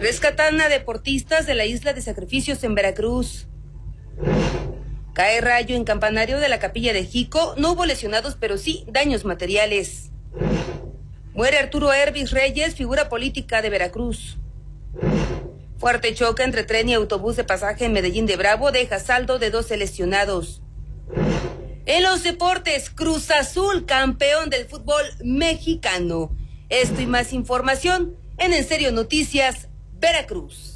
Rescatan a deportistas de la isla de Sacrificios en Veracruz. Cae rayo en campanario de la Capilla de Jico. No hubo lesionados, pero sí daños materiales. Muere Arturo Hervis Reyes, figura política de Veracruz. Fuerte choque entre tren y autobús de pasaje en Medellín de Bravo deja saldo de 12 lesionados. En los deportes, Cruz Azul, campeón del fútbol mexicano. Esto y más información en Serio Noticias, Veracruz.